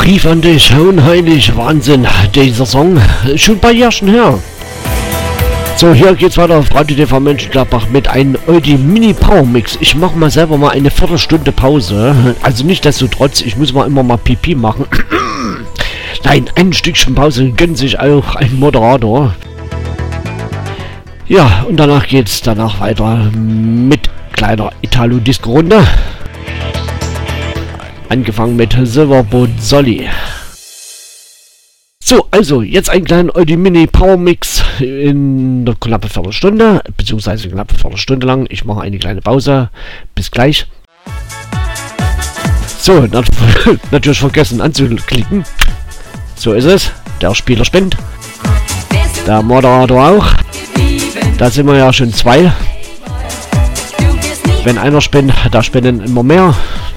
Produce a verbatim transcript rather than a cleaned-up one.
Brief an dich, unheilig, Wahnsinn, dieser Song, schon ein paar Jährchen her. So, hier geht's weiter auf Radio T V Mönchengladbach mit einem Oldie Mini Power Mix. Ich mache mal selber mal eine Viertelstunde Pause, also nicht desto trotz, ich muss mal immer mal Pipi machen. Nein, ein Stückchen Pause gönnt sich auch ein Moderator. Ja, und danach geht's danach weiter mit kleiner Italo-Disco-Runde. Angefangen mit Silverboat Solly. So, also jetzt ein kleiner Oldie Mini Power Mix in der knappe Viertelstunde, beziehungsweise knappe Viertelstunde lang. Ich mache eine kleine Pause. Bis gleich. So, nat natürlich vergessen anzuklicken. So ist es. Der Spieler spendet. Der Moderator auch. Da sind wir ja schon zwei. Wenn einer spendet, da spenden immer mehr.